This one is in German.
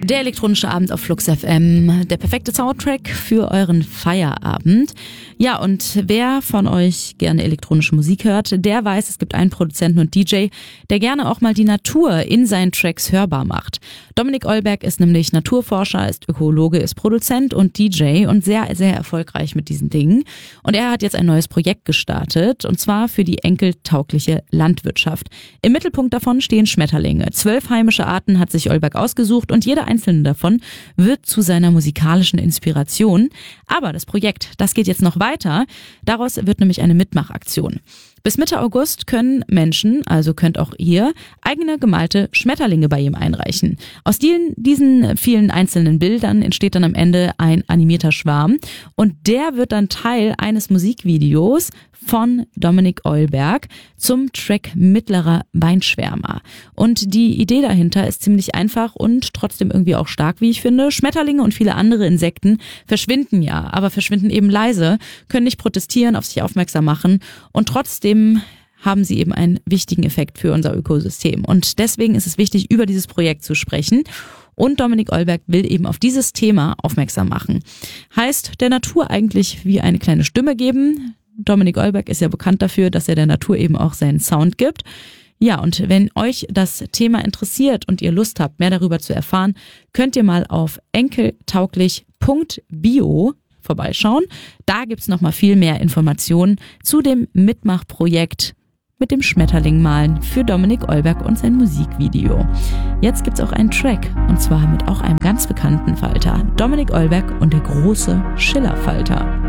Der elektronische Abend auf Flux FM, der perfekte Soundtrack für euren Feierabend. Ja, und wer von euch gerne elektronische Musik hört, der weiß, es gibt einen Produzenten und DJ, der gerne auch mal die Natur in seinen Tracks hörbar macht. Dominik Eulberg ist nämlich Naturforscher, ist Ökologe, ist Produzent und DJ und sehr, sehr erfolgreich mit diesen Dingen. Und er hat jetzt ein neues Projekt gestartet, und zwar für die enkeltaugliche Landwirtschaft. Im Mittelpunkt davon stehen Schmetterlinge. 12 heimische Arten hat sich Eulberg ausgesucht und jeder einzelne davon wird zu seiner musikalischen Inspiration. Aber das Projekt, das geht jetzt noch weiter. Daraus wird nämlich eine Mitmachaktion. Bis Mitte August können Menschen, also könnt auch ihr, eigene gemalte Schmetterlinge bei ihm einreichen. Aus diesen vielen einzelnen Bildern entsteht dann am Ende ein animierter Schwarm und der wird dann Teil eines Musikvideos von Dominik Eulberg zum Track Mittlerer Weinschwärmer. Und die Idee dahinter ist ziemlich einfach und trotzdem irgendwie auch stark, wie ich finde. Schmetterlinge und viele andere Insekten verschwinden ja, aber verschwinden eben leise, können nicht protestieren, auf sich aufmerksam machen und trotzdem haben sie eben einen wichtigen Effekt für unser Ökosystem. Und deswegen ist es wichtig, über dieses Projekt zu sprechen. Und Dominik Eulberg will eben auf dieses Thema aufmerksam machen. Heißt, der Natur eigentlich wie eine kleine Stimme geben. Dominik Eulberg ist ja bekannt dafür, dass er der Natur eben auch seinen Sound gibt. Ja, und wenn euch das Thema interessiert und ihr Lust habt, mehr darüber zu erfahren, könnt ihr mal auf enkeltauglich.bio vorbeischauen. Da gibt's noch mal viel mehr Informationen zu dem Mitmachprojekt mit dem Schmetterling malen für Dominik Eulberg und sein Musikvideo. Jetzt gibt's auch einen Track, und zwar mit auch einem ganz bekannten Falter, Dominik Eulberg und der große Schillerfalter.